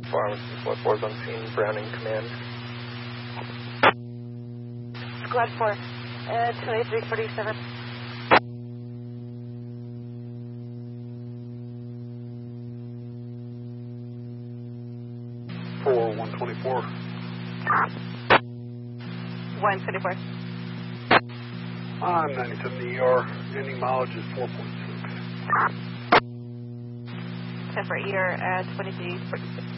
Farmers and Squad 4 is on scene, Browning command. Squad 4, 2347. 124. 124. I'm 97 ER. Ending mileage is 4.6. 10 for ER at 2346.